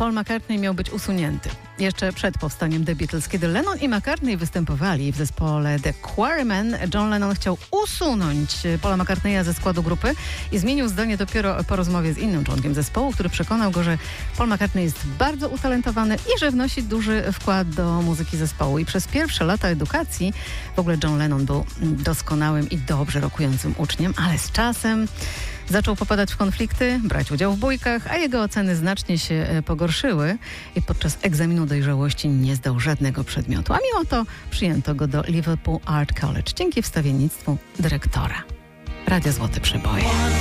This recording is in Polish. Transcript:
Paul McCartney miał być usunięty jeszcze przed powstaniem The Beatles. Kiedy Lennon i McCartney występowali w zespole The Quarrymen, John Lennon chciał usunąć Paula McCartneya ze składu grupy i zmienił zdanie dopiero po rozmowie z innym członkiem zespołu, który przekonał go, że Paul McCartney jest bardzo utalentowany i że wnosi duży wkład do muzyki zespołu. I przez pierwsze lata edukacji w ogóle John Lennon był doskonałym i dobrze rokującym uczniem, ale z czasem zaczął popadać w konflikty, brać udział w bójkach, a jego oceny znacznie się pogorszyły i podczas egzaminu dojrzałości nie zdał żadnego przedmiotu. A mimo to przyjęto go do Liverpool Art College dzięki wstawiennictwu dyrektora. Radio Złote Przeboje.